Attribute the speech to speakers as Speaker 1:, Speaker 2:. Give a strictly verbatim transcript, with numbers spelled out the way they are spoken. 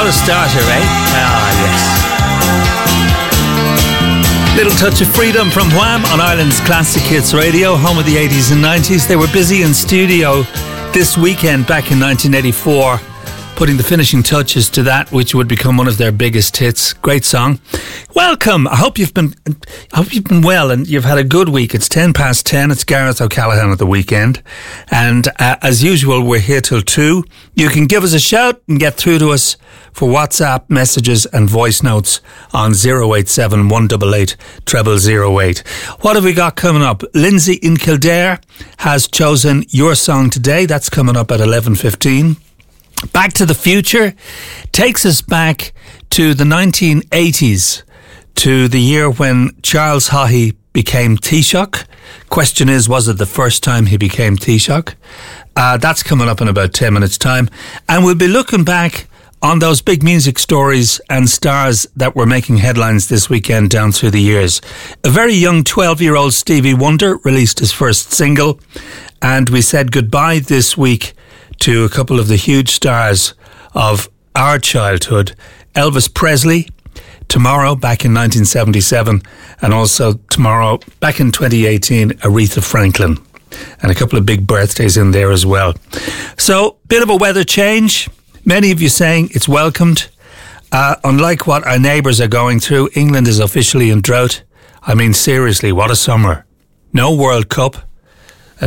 Speaker 1: What a starter, eh? Ah, yes. Little touch of freedom from Wham on Ireland's Classic Hits Radio, home of the eighties and nineties. They were busy in studio this weekend back in nineteen eighty-four, putting the finishing touches to that which would become one of their biggest hits. Great song. Welcome. I hope you've been I hope you've been well and you've had a good week. It's ten past ten. It's Gareth O'Callaghan at the weekend. And uh, as usual, we're here till two. You can give us a shout and get through to us for WhatsApp messages and voice notes on zero eight seven, one eight eight, zero zero zero eight. What have we got coming up? Lindsay in Kildare has chosen your song today. That's coming up at eleven fifteen. Back to the Future takes us back to the nineteen eighties, to the year when Charles Haughey became Taoiseach. Question is, was it the first time he became Taoiseach? Uh, that's coming up in about ten minutes' time. And we'll be looking back on those big music stories and stars that were making headlines this weekend down through the years. A very young twelve-year-old Stevie Wonder released his first single, and we said goodbye this week to a couple of the huge stars of our childhood. Elvis Presley, tomorrow, back in nineteen seventy-seven, and also tomorrow, back in twenty eighteen, Aretha Franklin. And a couple of big birthdays in there as well. So, bit of a weather change. Many of you saying it's welcomed. Uh, unlike what our neighbours are going through, England is officially in drought. I mean, seriously, what a summer. No World Cup.